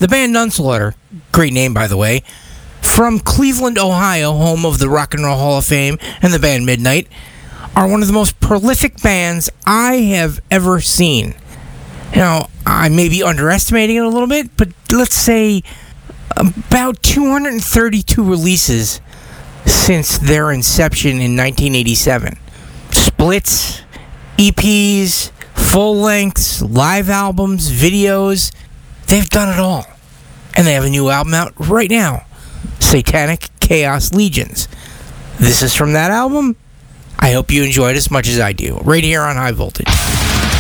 The band Nunslaughter, great name by the way, from Cleveland, Ohio, home of the Rock and Roll Hall of Fame and the band Midnight, are one of the most prolific bands I have ever seen. Now, I may be underestimating it a little bit, but let's say about 232 releases since their inception in 1987. Splits, EPs, full lengths, live albums, videos. They've done it all. And they have a new album out right now, Satanic Chaos Legions. This is from that album. I hope you enjoyed as much as I do, right here on High Voltage.